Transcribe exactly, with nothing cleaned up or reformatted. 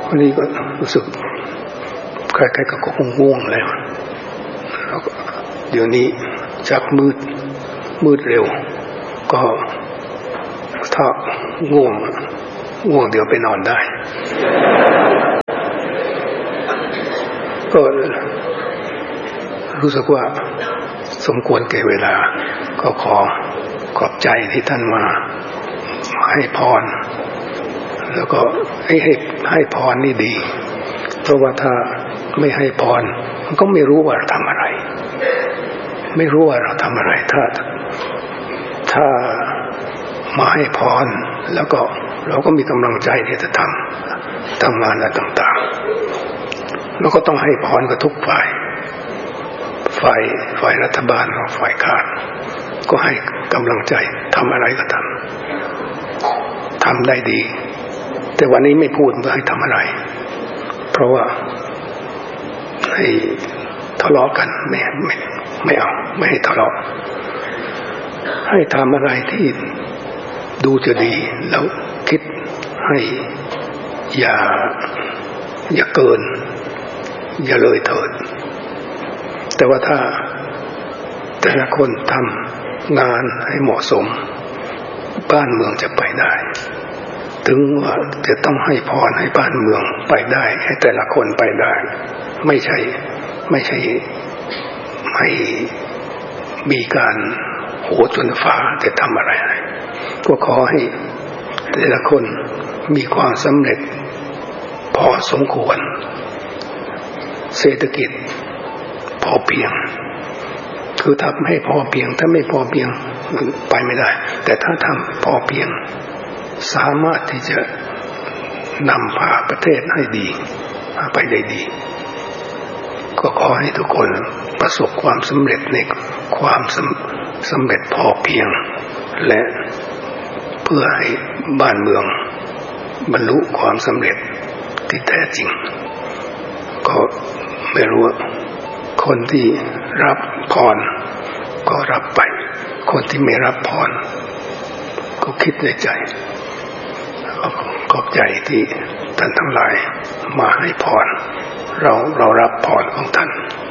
วันนี้ก็รู้สึกใครๆก็คงง่วงแล้วแล้วเดี๋ยวนี้จากมืดมืดเร็วก็ถ้าง่วงง่วงเดี๋ยวไปนอนได้ก็รู้สึกว่าสมควรแก่เวลาก็ขอขอบใจที่ท่านมาให้พรแล้วก็ให้ให้ให้พรนี่ดีเพราะว่าถ้าไม่ให้พรมันก็ไม่รู้ว่าเราทำอะไรไม่รู้ว่าเราทำอะไรถ้าถ้ามาให้พรแล้วก็เราก็มีกำลังใจที่จะทำทำงานอะไรต่างๆแล้วก็ต้องให้พรกับทุกฝ่ายฝ่ายฝ่ายรัฐบาลกับฝ่ายค้านก็ให้กำลังใจทำอะไรก็ทำทำได้ดีแต่วันนี้ไม่พูดว่าให้ทำอะไรเพราะว่าให้ทะเลาะกันไม่ไม่ไม่เอาไม่ให้ทะเลาะให้ทำอะไรที่ดูจะดีแล้วคิดให้อย่าอย่าเกินอย่าเลยเถิดแต่ว่าถ้าแต่ละคนทำงานให้เหมาะสมบ้านเมืองจะไปได้ถึงว่าจะต้องให้พรให้บ้านเมืองไปได้ให้แต่ละคนไปได้ไม่ใช่ไม่ใช่ไม่มีการโหจนฟ้าจะทำอะไรก็ขอให้แต่ละคนมีความสำเร็จพอสมควรเศรษฐกิจพอเพียงคือทำให้พอเพียงถ้าไม่พอเพียงไปไม่ได้แต่ถ้าทำพอเพียงสามารถที่จะนำพาประเทศให้ดีไปได้ดีก็ขอให้ทุกคนประสบความสำเร็จในความสำเร็จพอเพียงและเพื่อให้บ้านเมืองบรรลุความสำเร็จที่แท้จริงก็ไม่รู้คนที่รับพรก็รับไปคนที่ไม่รับพรก็คิดในใจขอบใจที่ท่านทั้งหลายมาให้พรเราเรารับพรของท่าน